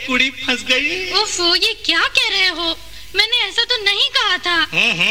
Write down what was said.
कुड़ी फंस गई। ओफो, ये क्या कह रहे हो? मैंने ऐसा तो नहीं कहा था।